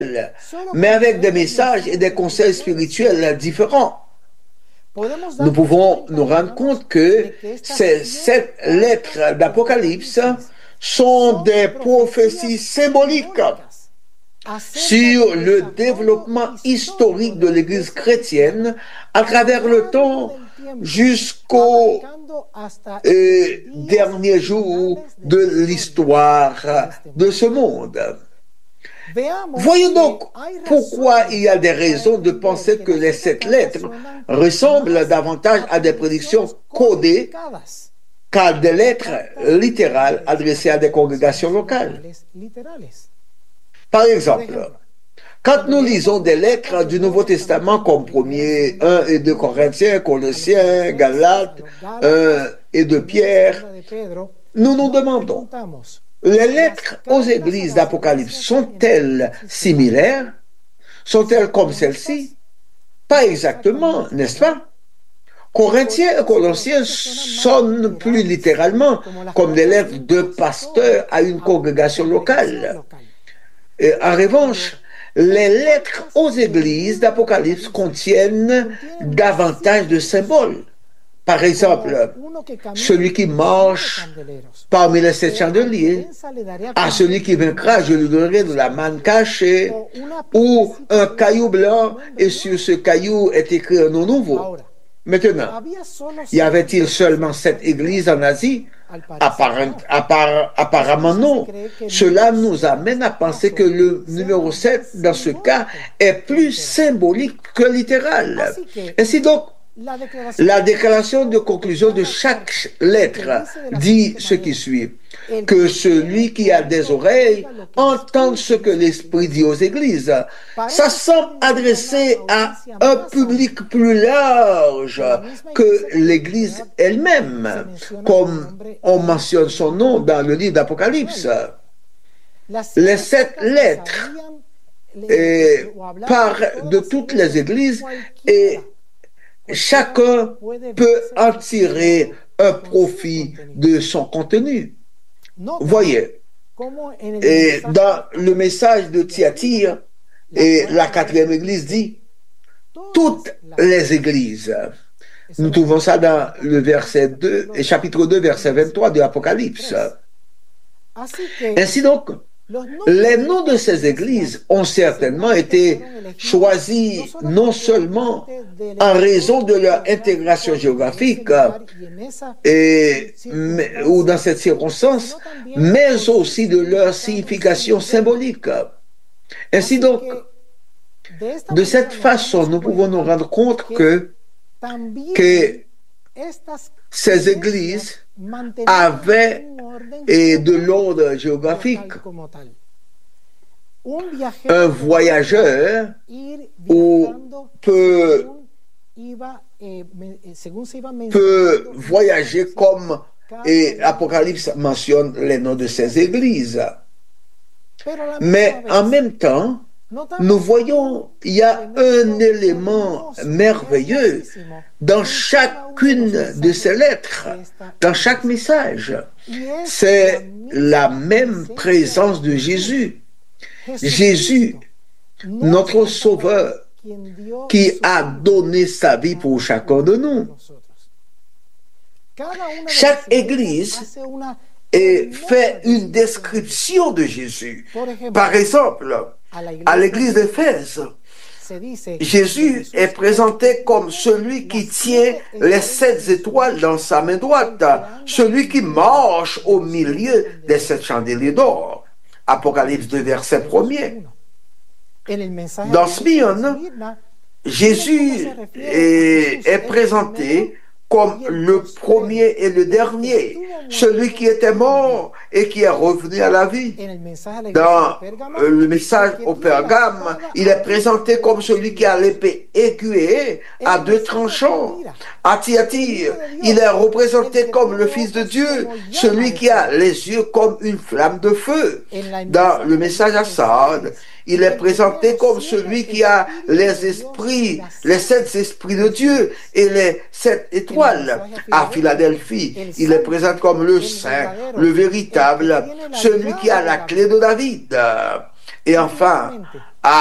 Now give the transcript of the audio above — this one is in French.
mais avec des messages et des conseils spirituels différents. Nous pouvons nous rendre compte que ces 7 lettres d'Apocalypse sont des prophéties symboliques sur le développement historique de l'Église chrétienne à travers le temps jusqu'au dernier jour de l'histoire de ce monde. Voyons donc pourquoi il y a des raisons de penser que les 7 lettres ressemblent davantage à des prédictions codées qu'à des lettres littérales adressées à des congrégations locales. Par exemple, quand nous lisons des lettres du Nouveau Testament comme 1 et 2 Corinthiens, Colossiens, Galates, 1 et 2 Pierre, nous nous demandons, les lettres aux églises d'Apocalypse sont-elles similaires? Sont-elles comme celles-ci? Pas exactement, n'est-ce pas? Corinthiens et Colossiens sonnent plus littéralement comme des lettres de pasteurs à une congrégation locale. Et en revanche, les lettres aux églises d'Apocalypse contiennent davantage de symboles. Par exemple, celui qui marche parmi les 7 chandeliers, à celui qui vaincra, je lui donnerai de la manne cachée, ou un caillou blanc, et sur ce caillou est écrit un nom nouveau. Maintenant, y avait-il seulement 7 églises en Asie? Apparemment non. Cela nous amène à penser que le numéro 7, dans ce cas, est plus symbolique que littéral. Ainsi donc, la déclaration de conclusion de chaque lettre dit ce qui suit: que celui qui a des oreilles entende ce que l'Esprit dit aux églises. Ça semble adressé à un public plus large que l'Église elle-même, comme on mentionne son nom dans le livre d'Apocalypse. Les 7 lettres parlent de toutes les églises et chacun peut en tirer un profit de son contenu. Voyez, et dans le message de Thyatire, et la 4e église dit toutes les églises. Nous trouvons ça dans le verset 2, chapitre 2, verset 23 de l'Apocalypse. Ainsi donc, les noms de ces églises ont certainement été choisis non seulement en raison de leur intégration géographique ou dans cette circonstance, mais aussi de leur signification symbolique. Ainsi donc, de cette façon, nous pouvons nous rendre compte que ces églises avaient de l'ordre géographique. Un voyageur peut voyager comme Apocalypse mentionne les noms de ces églises. Mais en même temps, nous voyons, il y a un élément merveilleux dans chacune de ces lettres, dans chaque message. C'est la même présence de Jésus. Jésus, notre Sauveur, qui a donné sa vie pour chacun de nous. Chaque église fait une description de Jésus. Par exemple, à l'église d'Éphèse, Jésus est présenté comme celui qui tient les 7 étoiles dans sa main droite, celui qui marche au milieu des 7 chandeliers d'or. Apocalypse 2, verset 1er. Dans Smyrne, Jésus est présenté comme le premier et le dernier, celui qui était mort et qui est revenu à la vie. Dans le message au Pergame, il est présenté comme celui qui a l'épée aiguë à 2 tranchants. À Thyatire, il est représenté comme le Fils de Dieu, celui qui a les yeux comme une flamme de feu. Dans le message à Sardes, il est présenté comme celui qui a les esprits, les 7 esprits de Dieu et les 7 étoiles. À Philadelphie, il est présenté comme le saint, le véritable, celui qui a la clé de David. Et enfin,